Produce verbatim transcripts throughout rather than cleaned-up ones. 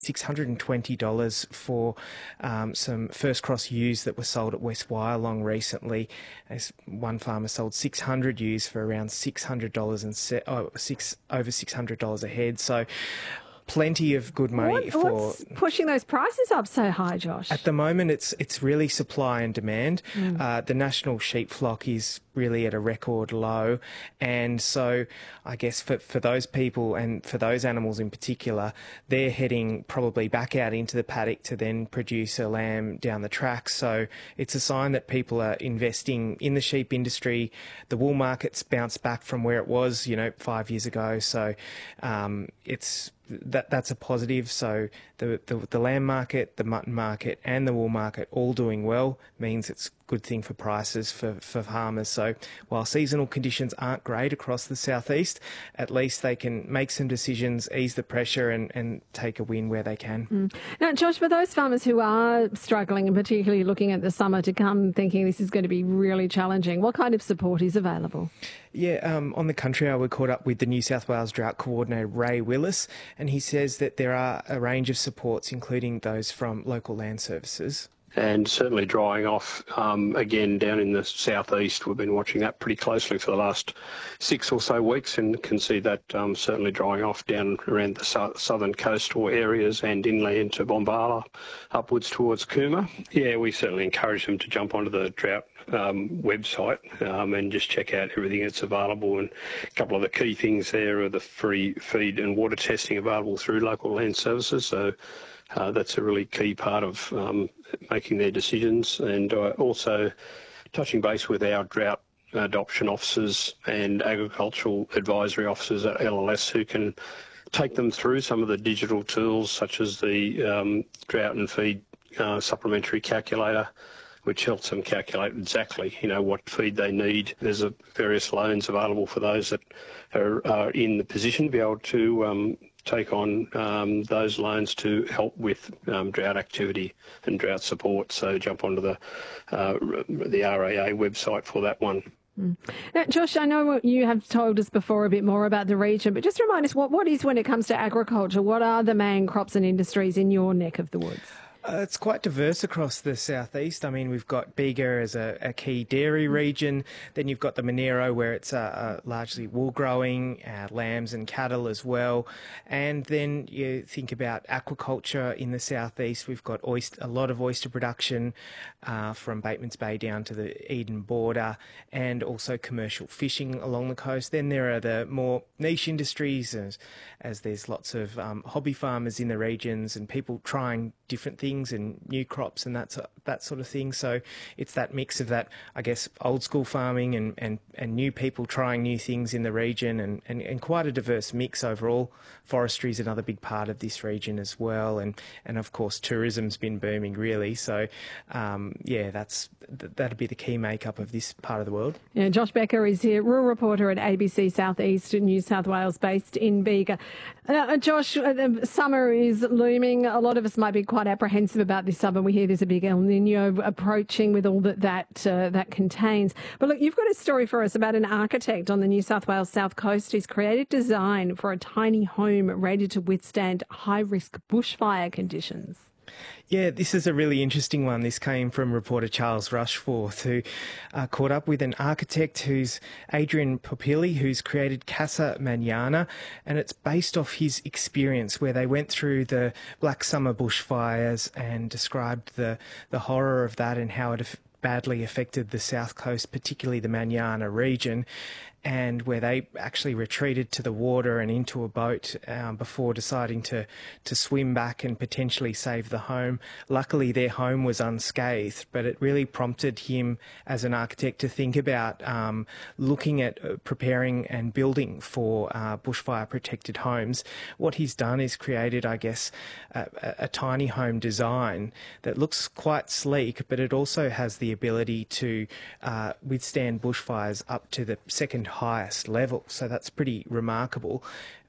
six hundred and twenty dollars for um, some First Cross ewes that were sold at West Wyalong recently. As one farmer sold six hundred ewes for around six hundred dollars and se- oh, six over six hundred dollars a head. So plenty of good money what, for. What's pushing those prices up so high, Josh? At the moment, it's it's really supply and demand. Mm. Uh, the national sheep flock is really at a record low, and so I guess for for those people and for those animals in particular, they're heading probably back out into the paddock to then produce a lamb down the track. So it's a sign that people are investing in the sheep industry. The wool market's bounced back from where it was, you know, five years ago. So um, it's that that's a positive. So the, the the lamb market, the mutton market, and the wool market all doing well means it's a good thing for prices for for farmers. So while seasonal conditions aren't great across the southeast, at least they can make some decisions, ease the pressure, and and take a win where they can. Mm. Now, Josh, for those farmers who are struggling and particularly looking at the summer to come, thinking this is going to be really challenging, what kind of support is available? Yeah, um, on the Country Hour, we caught up with the New South Wales Drought Coordinator, Ray Willis, and he says that there are a range of supports, including those from local land services. And certainly drying off um, again down in the southeast. We've been watching that pretty closely for the last six or so weeks and can see that um, certainly drying off down around the su- southern coastal areas and inland to Bombala, upwards towards Cooma. Yeah, we certainly encourage them to jump onto the drought um, website um, and just check out everything that's available. And a couple of the key things there are the free feed and water testing available through local land services. So Uh, that's a really key part of um, making their decisions, and uh, also touching base with our drought adoption officers and agricultural advisory officers at L L S who can take them through some of the digital tools such as the um, drought and feed uh, supplementary calculator, which helps them calculate exactly, you know, what feed they need. There's a, various loans available for those that are, are in the position to be able to um, take on um, those loans to help with um, drought activity and drought support. So jump onto the uh, the R A A website for that one. Mm. Now, Josh, I know what you have told us before a bit more about the region, but just remind us what, what is when it comes to agriculture, what are the main crops and industries in your neck of the woods? Uh, it's quite diverse across the southeast. I mean, we've got Bega as a, a key dairy region. Then you've got the Monero, where it's uh, uh, largely wool growing, uh, lambs and cattle as well. And then you think about aquaculture in the southeast. We've got oyster, a lot of oyster production uh, from Batemans Bay down to the Eden border, and also commercial fishing along the coast. Then there are the more niche industries, as, as there's lots of um, hobby farmers in the regions and people trying different things and new crops and that that sort of thing. So it's that mix of that, I guess, old school farming and, and, and new people trying new things in the region, and, and, and quite a diverse mix overall. Forestry is another big part of this region as well, and, and of course tourism's been booming really. So um, yeah, that's that'd be the key makeup of this part of the world. Yeah, Josh Becker is here, rural reporter at A B C Southeast New South Wales, based in Bega. Uh, Josh, uh, summer is looming. A lot of us might be quite apprehensive about this summer. We hear there's a big El Nino approaching with all that that, uh, that contains. But look, you've got a story for us about an architect on the New South Wales South Coast who's created design for a tiny home ready to withstand high-risk bushfire conditions. Yeah, this is a really interesting one. This came from reporter Charles Rushforth, who uh, caught up with an architect who's Adrian Popilli, who's created Casa Manana, and it's based off his experience where they went through the Black Summer bushfires and described the, the horror of that and how it badly affected the south coast, particularly the Manana region, and where they actually retreated to the water and into a boat um, before deciding to, to swim back and potentially save the home. Luckily, their home was unscathed, but it really prompted him as an architect to think about um, looking at uh, preparing and building for uh, bushfire-protected homes. What he's done is created, I guess, a, a, a tiny home design that looks quite sleek, but it also has the ability to uh, withstand bushfires up to the second highest level. So that's pretty remarkable.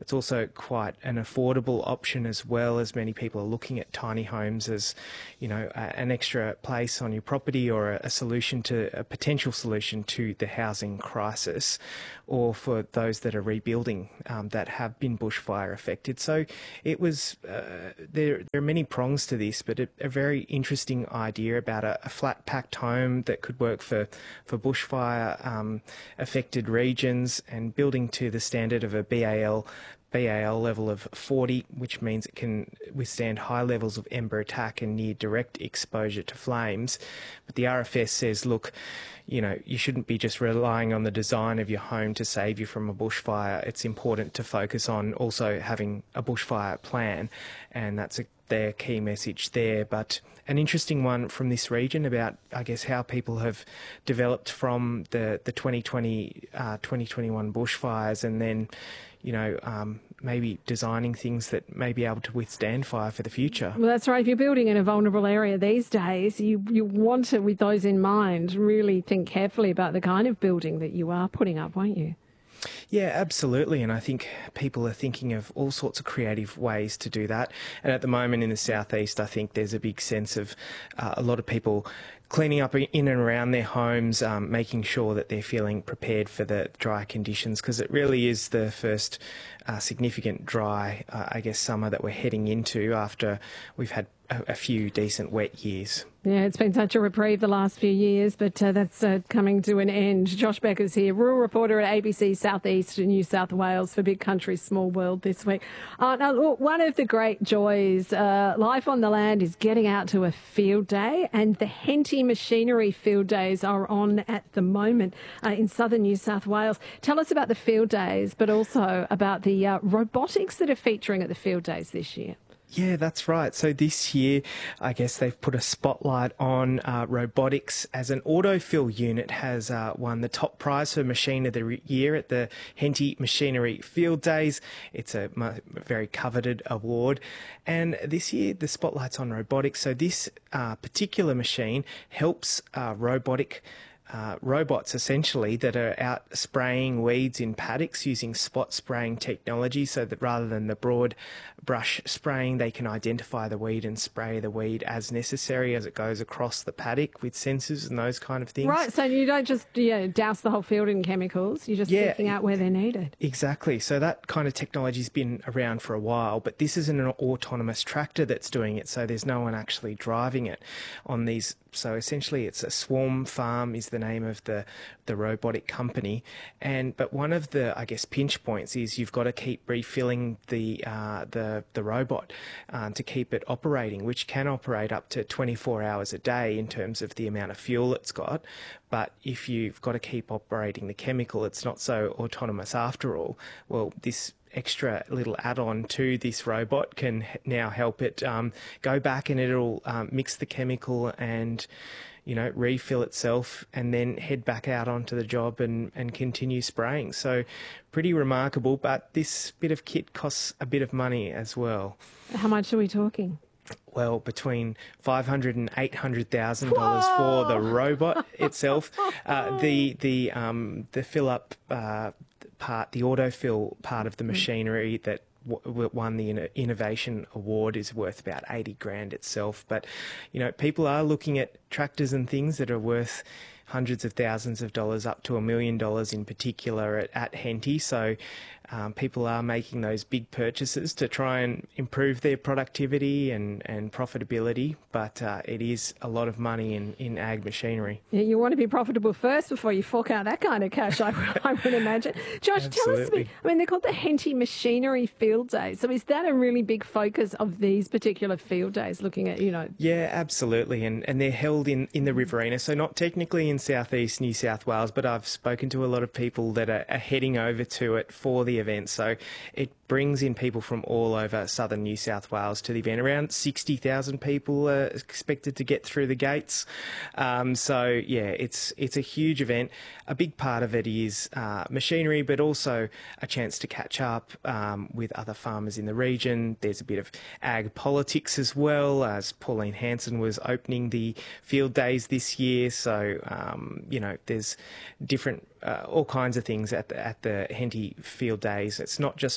It's also quite an affordable option as well, as many people are looking at tiny homes as, you know, a, an extra place on your property or a, a solution to a potential solution to the housing crisis, or for those that are rebuilding um, that have been bushfire affected. So it was, uh, there, there are many prongs to this, but a, a very interesting idea about a, a flat packed home that could work for, for bushfire um, affected regions, and building to the standard of a B A L B A L level of forty, which means it can withstand high levels of ember attack and near direct exposure to flames. But the R F S says, look, you know, you shouldn't be just relying on the design of your home to save you from a bushfire. It's important to focus on also having a bushfire plan, and that's a, their key message there. But an interesting one from this region about, I guess, how people have developed from the, the twenty twenty, uh, twenty twenty-one bushfires, and then, you know, um, maybe designing things that may be able to withstand fire for the future. Well, that's right. If you're building in a vulnerable area these days, you, you want to, with those in mind, really think carefully about the kind of building that you are putting up, won't you? Yeah, absolutely. And I think people are thinking of all sorts of creative ways to do that. And at the moment in the southeast, I think there's a big sense of uh, a lot of people cleaning up in and around their homes, um, making sure that they're feeling prepared for the dry conditions, because it really is the first uh, significant dry, uh, I guess, summer that we're heading into after we've had a, a few decent wet years. Yeah, it's been such a reprieve the last few years, but uh, that's uh, coming to an end. Josh Becker's here, rural reporter at A B C Southeast in New South Wales for Big Country, Small World this week. Uh, now, look, one of the great joys, uh, life on the land, is getting out to a field day, and the Henty Machinery Field Days are on at the moment uh, in southern New South Wales. Tell us about the field days, but also about the uh, robotics that are featuring at the field days this year. Yeah, that's right. So this year, I guess they've put a spotlight on uh, robotics, as an autofill unit has uh, won the top prize for Machine of the Year at the Henty Machinery Field Days. It's a very coveted award. And this year, the spotlight's on robotics. So this uh, particular machine helps uh, robotic Uh, robots essentially that are out spraying weeds in paddocks using spot spraying technology, so that rather than the broad brush spraying, they can identify the weed and spray the weed as necessary as it goes across the paddock with sensors and those kind of things. Right, so you don't just yeah, douse the whole field in chemicals, you're just yeah, seeking out where they're needed. Exactly. So that kind of technology's been around for a while, but this is an autonomous tractor that's doing it, so there's no one actually driving it on these. So essentially it's a swarm farm is the name of the, the robotic company. And but one of the, I guess, pinch points is you've got to keep refilling the uh, the, the robot um, to keep it operating, which can operate up to twenty-four hours a day in terms of the amount of fuel it's got. But if you've got to keep operating the chemical, it's not so autonomous after all. Well, this extra little add-on to this robot can now help it um, go back, and it'll um, mix the chemical and, you know, refill itself and then head back out onto the job and, and continue spraying. So pretty remarkable, but this bit of kit costs a bit of money as well. How much are we talking? Well, between five hundred thousand dollars and eight hundred thousand dollars for the robot itself. Uh, the the um, the fill-up uh, part, the autofill part of the machinery that w- won the Innovation Award is worth about eighty grand itself. But, you know, people are looking at tractors and things that are worth hundreds of thousands of dollars, up to a million dollars in particular at, at Henty. So um, people are making those big purchases to try and improve their productivity and, and profitability. But uh, it is a lot of money in, in ag machinery. Yeah, you want to be profitable first before you fork out that kind of cash, I, I would imagine. Josh, Absolutely. tell us, me, I mean, they're called the Henty Machinery Field Days. So is that a really big focus of these particular field days, looking at, you know? Yeah, absolutely. And and they're held in, in the Riverina, so not technically in southeast New South Wales, but I've spoken to a lot of people that are, are heading over to it for the event. So it brings in people from all over southern New South Wales to the event. Around sixty thousand people are expected to get through the gates. Um, so, yeah, it's it's a huge event. A big part of it is uh, machinery, but also a chance to catch up um, with other farmers in the region. There's a bit of ag politics as well, as Pauline Hanson was opening the field days this year. So, um, you know, there's different, uh, all kinds of things at the, at the Henty field days. It's not just machinery.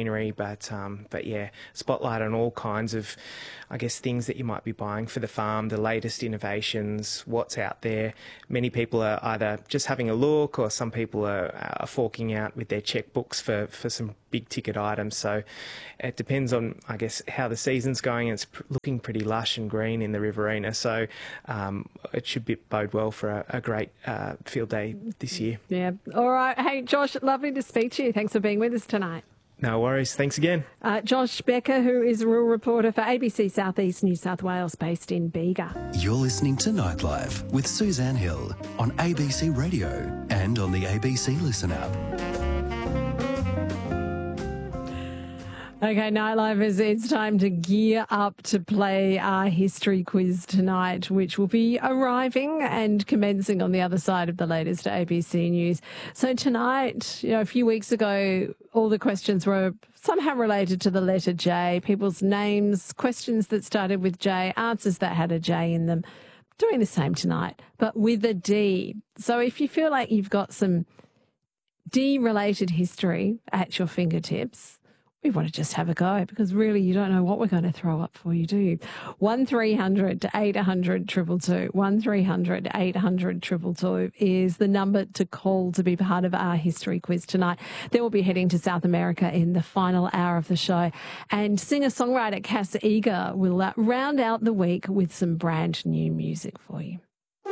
scenery, but um, but yeah, spotlight on all kinds of, I guess, things that you might be buying for the farm, the latest innovations, what's out there. Many people are either just having a look, or some people are, are forking out with their checkbooks for, for some big ticket items. So it depends on, I guess, how the season's going. It's pr- looking pretty lush and green in the Riverina, so um, it should be, bode well for a, a great uh, field day this year. Yeah. All right. Hey, Josh, lovely to speak to you. Thanks for being with us tonight. No worries. Thanks again. Uh, Josh Becker, who is a rural reporter for A B C South East New South Wales, based in Bega. You're listening to Nightlife with Suzanne Hill on A B C Radio and on the A B C Listen app. Okay, Nightlifers, it's time to gear up to play our history quiz tonight, which will be arriving and commencing on the other side of the latest A B C News. So tonight, you know, a few weeks ago, all the questions were somehow related to the letter J, people's names, questions that started with J, answers that had a J in them. Doing the same tonight, but with a D. So if you feel like you've got some D-related history at your fingertips, we want to just have a go, because really you don't know what we're going to throw up for you, do you? one three hundred eight hundred two two two. one three hundred eight hundred two two two is the number to call to be part of our history quiz tonight. Then we'll be heading to South America in the final hour of the show. And singer-songwriter Cass Eager will uh, round out the week with some brand new music for you.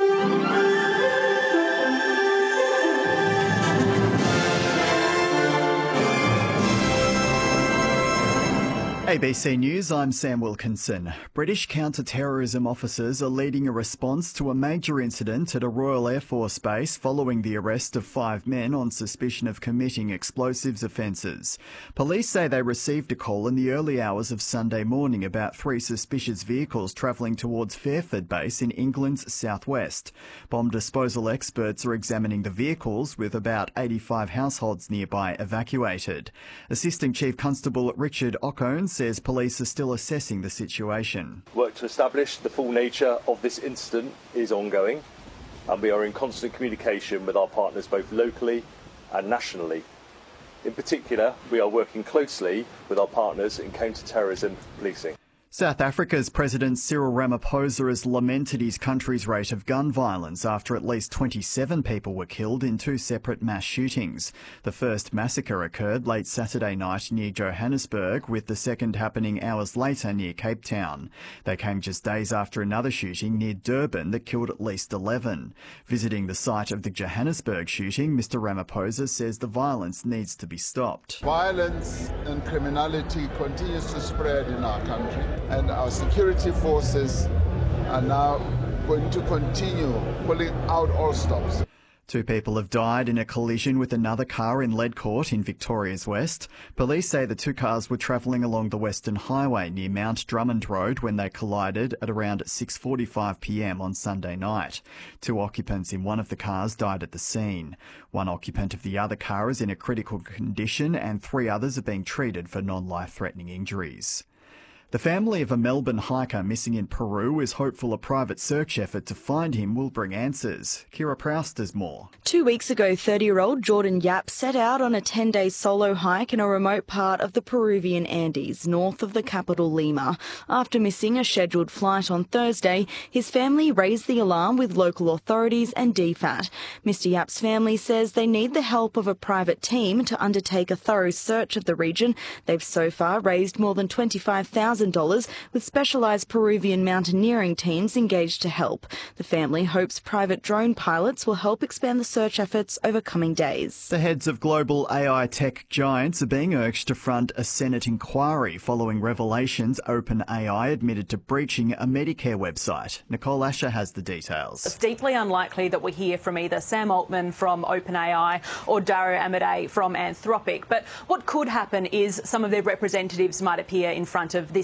A B C News, I'm Sam Wilkinson. British counter-terrorism officers are leading a response to a major incident at a Royal Air Force base following the arrest of five men on suspicion of committing explosives offences. Police say they received a call in the early hours of Sunday morning about three suspicious vehicles travelling towards Fairford base in England's southwest. Bomb disposal experts are examining the vehicles, with about eighty-five households nearby evacuated. Assistant Chief Constable Richard Ocone says police are still assessing the situation. Work to establish the full nature of this incident is ongoing, and we are in constant communication with our partners both locally and nationally. In particular, we are working closely with our partners in counter-terrorism policing. South Africa's President Cyril Ramaphosa has lamented his country's rate of gun violence after at least twenty-seven people were killed in two separate mass shootings. The first massacre occurred late Saturday night near Johannesburg, with the second happening hours later near Cape Town. They came just days after another shooting near Durban that killed at least eleven. Visiting the site of the Johannesburg shooting, Mister Ramaphosa says the violence needs to be stopped. Violence and criminality continues to spread in our country, and our security forces are now going to continue pulling out all stops. Two people have died in a collision with another car in Ledcourt in Victoria's West. Police say the two cars were travelling along the Western Highway near Mount Drummond Road when they collided at around six forty-five p m on Sunday night. Two occupants in one of the cars died at the scene. One occupant of the other car is in a critical condition, and three others are being treated for non-life-threatening injuries. The family of a Melbourne hiker missing in Peru is hopeful a private search effort to find him will bring answers. Kira Proust has more. Two weeks ago, thirty-year-old Jordan Yap set out on a ten-day solo hike in a remote part of the Peruvian Andes, north of the capital Lima. After missing a scheduled flight on Thursday, his family raised the alarm with local authorities and D FAT. Mister Yap's family says they need the help of a private team to undertake a thorough search of the region. They've so far raised more than twenty-five thousand dollars, with specialised Peruvian mountaineering teams engaged to help. The family hopes private drone pilots will help expand the search efforts over coming days. The heads of global A I tech giants are being urged to front a Senate inquiry following revelations OpenAI admitted to breaching a Medicare website. Nicole Asher has the details. It's deeply unlikely that we hear from either Sam Altman from OpenAI or Dario Amodei from Anthropic. But what could happen is some of their representatives might appear in front of this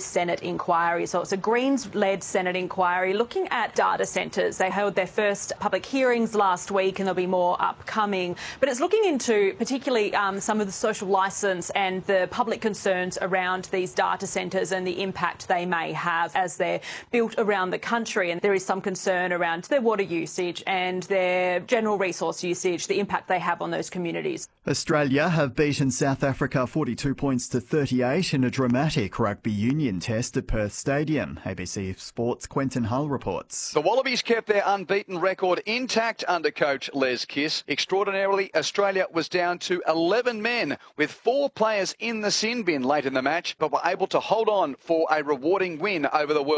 this Senate inquiry. So it's a Greens-led Senate inquiry looking at data centres. They held their first public hearings last week and there'll be more upcoming. But it's looking into particularly um, some of the social licence and the public concerns around these data centres and the impact they may have as they're built around the country. And there is some concern around their water usage and their general resource usage, the impact they have on those communities. Australia have beaten South Africa forty-two points to thirty-eight in a dramatic rugby union test at Perth Stadium. A B C Sports' Quentin Hull reports. The Wallabies kept their unbeaten record intact under coach Les Kiss. Extraordinarily, Australia was down to eleven men with four players in the sin bin late in the match, but were able to hold on for a rewarding win over the world.